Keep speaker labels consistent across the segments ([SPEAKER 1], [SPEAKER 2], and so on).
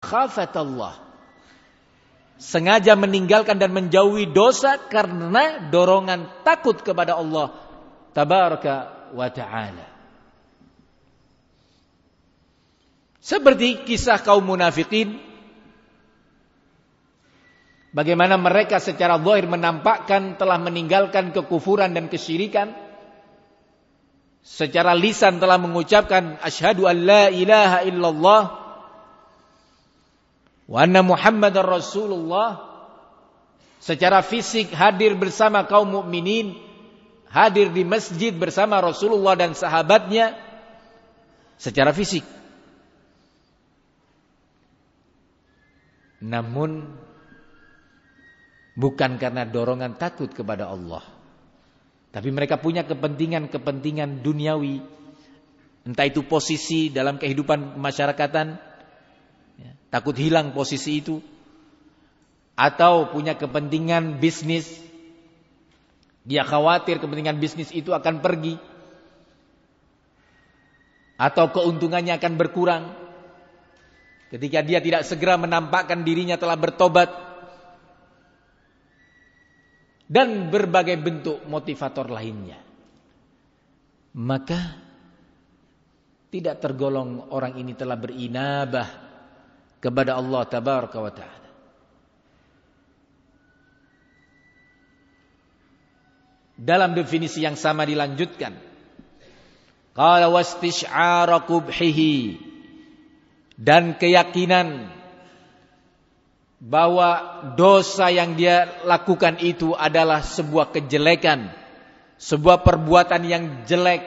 [SPEAKER 1] makhafatallah. Sengaja meninggalkan dan menjauhi dosa karena dorongan takut kepada Allah tabaraka wa ta'ala. Seperti kisah kaum munafikin, bagaimana mereka secara zahir menampakkan telah meninggalkan kekufuran dan kesyirikan, secara lisan telah mengucapkan asyhadu an la ilaha illallah wa anna Muhammadar Rasulullah, secara fisik hadir bersama kaum mukminin, hadir di masjid bersama Rasulullah dan sahabatnya secara fisik. Namun bukan karena dorongan takut kepada Allah, tapi mereka punya kepentingan duniawi, entah itu posisi dalam kehidupan masyarakatan, takut hilang posisi itu, atau punya kepentingan bisnis, dia khawatir kepentingan bisnis itu akan pergi, atau keuntungannya akan berkurang ketika dia tidak segera menampakkan dirinya telah bertobat, dan berbagai bentuk motivator lainnya. Maka tidak tergolong orang ini telah berinabah kepada Allah tabaraka wa ta'ala. Dalam definisi yang sama dilanjutkan, qala wastish'ara qubhihi, dan keyakinan bahwa dosa yang dia lakukan itu adalah sebuah kejelekan, sebuah perbuatan yang jelek.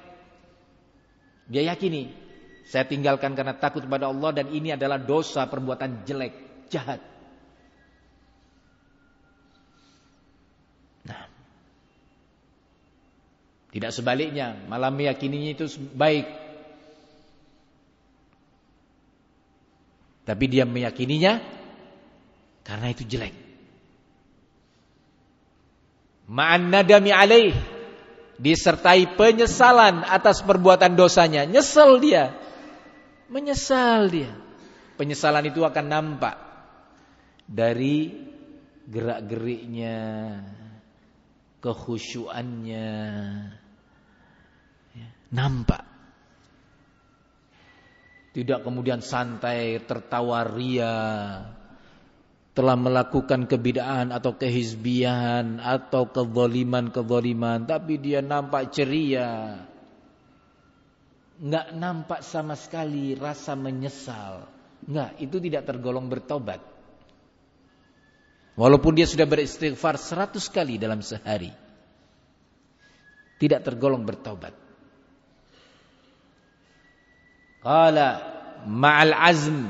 [SPEAKER 1] Dia yakini, saya tinggalkan karena takut kepada Allah, dan ini adalah dosa, perbuatan jelek, jahat. Nah, tidak sebaliknya, malah meyakininya itu baik. Tapi dia meyakininya karena itu jelek. Ma'an nadami alaih, disertai penyesalan atas perbuatan dosanya. Nyesel dia. Menyesal dia. Penyesalan itu akan nampak dari gerak-geriknya, kekhusyuannya, nampak. Tidak kemudian santai, tertawa ria, telah melakukan kebid'ahan atau kehizbiyahan atau kezaliman, tapi dia nampak ceria. Enggak nampak sama sekali rasa menyesal. Enggak, itu tidak tergolong bertobat. Walaupun dia sudah beristighfar 100 kali dalam sehari, tidak tergolong bertobat. Qala ma'al azm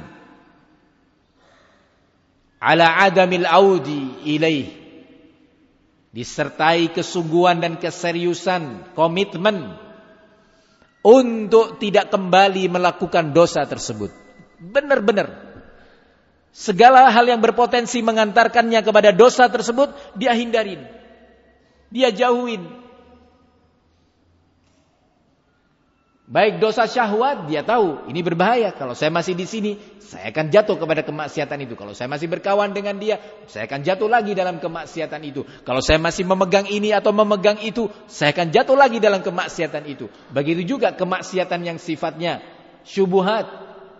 [SPEAKER 1] ala adamil audi ilaih, disertai kesungguhan dan keseriusan, komitmen untuk tidak kembali melakukan dosa tersebut. Benar-benar segala hal yang berpotensi mengantarkannya kepada dosa tersebut dia hindarin, dia jauhin. Baik dosa syahwat, dia tahu ini berbahaya. Kalau saya masih di sini, saya akan jatuh kepada kemaksiatan itu. Kalau saya masih berkawan dengan dia, saya akan jatuh lagi dalam kemaksiatan itu. Kalau saya masih memegang ini atau memegang itu, saya akan jatuh lagi dalam kemaksiatan itu. Begitu juga kemaksiatan yang sifatnya syubhat.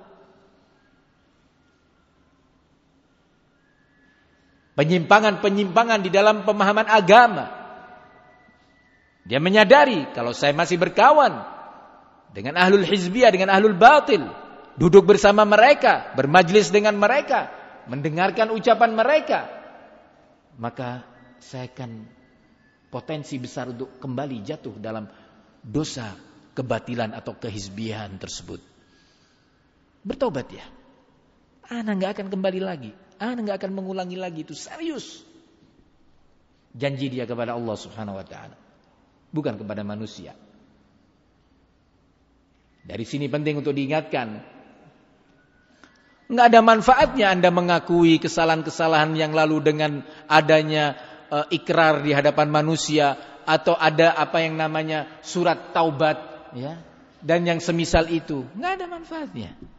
[SPEAKER 1] Penyimpangan-penyimpangan di dalam pemahaman agama. Dia menyadari kalau saya masih berkawan dengan ahlul hizbiyah, dengan ahlul batil, duduk bersama mereka, bermajlis dengan mereka, mendengarkan ucapan mereka, maka saya akan potensi besar untuk kembali jatuh dalam dosa kebatilan atau kehizbiyahan tersebut. Bertobat ya, ana gak akan kembali lagi, ana gak akan mengulangi lagi. Itu serius janji dia kepada Allah subhanahu wa ta'ala, bukan kepada manusia. Dari sini penting untuk diingatkan, enggak ada manfaatnya Anda mengakui kesalahan-kesalahan yang lalu dengan adanya ikrar di hadapan manusia, atau ada apa yang namanya surat taubat, ya, dan yang semisal itu. Enggak ada manfaatnya.